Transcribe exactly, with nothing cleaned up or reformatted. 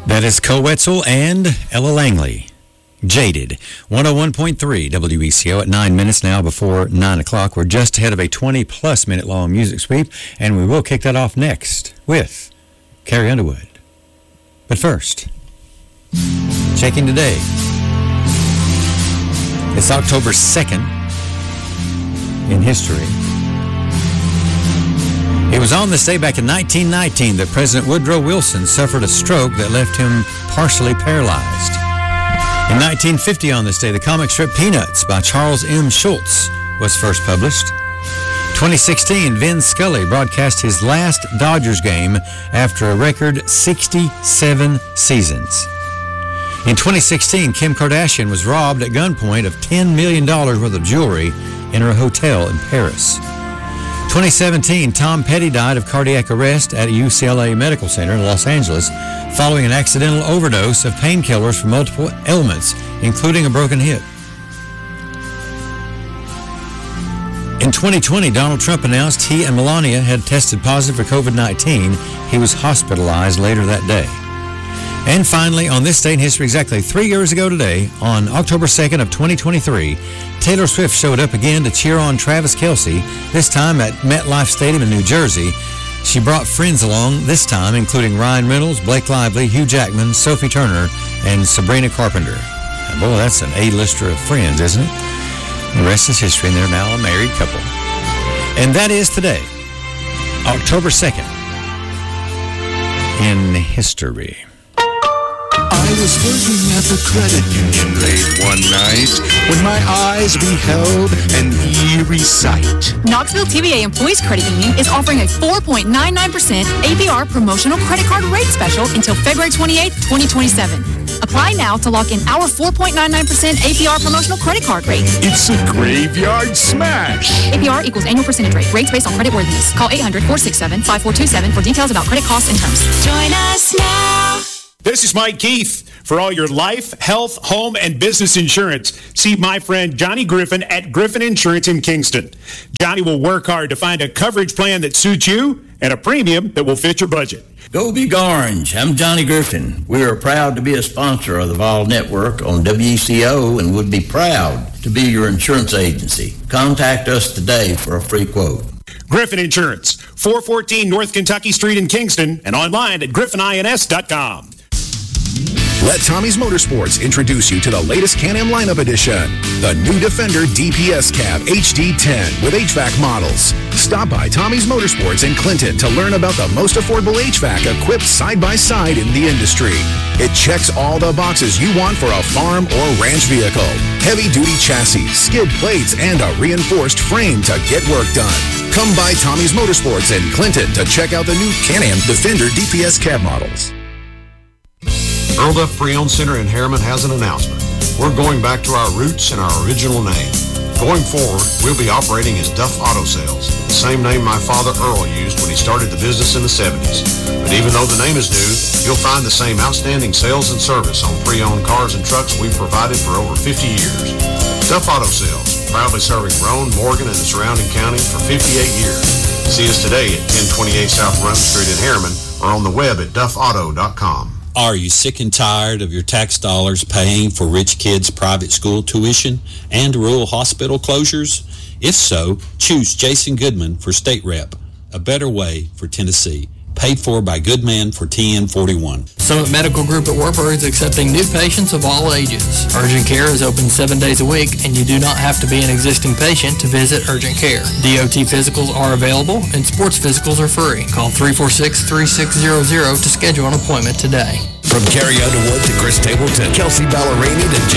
That is Cole Wetzel and Ella Langley. Jaded. one oh one point three W E C O at nine minutes now before nine o'clock. We're just ahead of a twenty-plus minute long music sweep, and we will kick that off next with Carrie Underwood. But first, checking today. It's October second in history. It was on this day back in nineteen nineteen that President Woodrow Wilson suffered a stroke that left him partially paralyzed. In nineteen fifty on this day, the comic strip Peanuts by Charles M. Schulz was first published. twenty sixteen, Vin Scully broadcast his last Dodgers game after a record sixty-seven seasons. In twenty sixteen, Kim Kardashian was robbed at gunpoint of ten million dollars worth of jewelry in her hotel in Paris. twenty seventeen, Tom Petty died of cardiac arrest at U C L A Medical Center in Los Angeles following an accidental overdose of painkillers for multiple ailments, including a broken hip. In twenty twenty, Donald Trump announced he and Melania had tested positive for covid nineteen. He was hospitalized later that day. And finally, on this day in history, exactly three years ago today, on October second of twenty twenty-three, Taylor Swift showed up again to cheer on Travis Kelce, this time at MetLife Stadium in New Jersey. She brought friends along this time, including Ryan Reynolds, Blake Lively, Hugh Jackman, Sophie Turner, and Sabrina Carpenter. And boy, that's an A-lister of friends, isn't it? The rest is history, and they're now a married couple. And that is today, October second, in history. I was working at the credit union late one night when my eyes beheld an eerie sight. Knoxville T V A Employees Credit Union is offering a four point nine nine percent A P R promotional credit card rate special until February twenty-eighth, twenty twenty-seven. Apply now to lock in our four point nine nine percent A P R promotional credit card rate. It's a graveyard smash. A P R equals annual percentage rate. Rates based on credit worthiness. Call eight hundred, four six seven, five four two seven for details about credit costs and terms. Join us now. This is Mike Keith. For all your life, health, home, and business insurance, see my friend Johnny Griffin at Griffin Insurance in Kingston. Johnny will work hard to find a coverage plan that suits you and a premium that will fit your budget. Go Big Orange. I'm Johnny Griffin. We are proud to be a sponsor of the Vol Network on W E C O and would be proud to be your insurance agency. Contact us today for a free quote. Griffin Insurance, four fourteen North Kentucky Street in Kingston, and online at griffin ins dot com. Let Tommy's Motorsports introduce you to the latest Can-Am lineup edition, the new Defender D P S Cab H D ten with H V A C models. Stop by Tommy's Motorsports in Clinton to learn about the most affordable H V A C equipped side-by-side in the industry. It checks all the boxes you want for a farm or ranch vehicle. Heavy-duty chassis, skid plates, and a reinforced frame to get work done. Come by Tommy's Motorsports in Clinton to check out the new Can-Am Defender D P S Cab models. Earl Duff Pre-Owned Center in Harriman has an announcement. We're going back to our roots and our original name. Going forward, we'll be operating as Duff Auto Sales, the same name my father Earl used when he started the business in the seventies. But even though the name is new, you'll find the same outstanding sales and service on pre-owned cars and trucks we've provided for over fifty years. Duff Auto Sales, proudly serving Roane, Morgan, and the surrounding counties for fifty-eight years. See us today at ten twenty-eight South Run Street in Harriman or on the web at duff auto dot com. Are you sick and tired of your tax dollars paying for rich kids' private school tuition and rural hospital closures? If so, choose Jason Goodman for State Rep, a better way for Tennessee. Paid for by Goodman for T N forty-one. Summit Medical Group at Wartburg is accepting new patients of all ages. Urgent Care is open seven days a week, and you do not have to be an existing patient to visit Urgent Care. D O T physicals are available, and sports physicals are free. Call three four six, three six zero zero to schedule an appointment today. From Carrie Underwood to Chris Stapleton, Kelsey Ballerini to J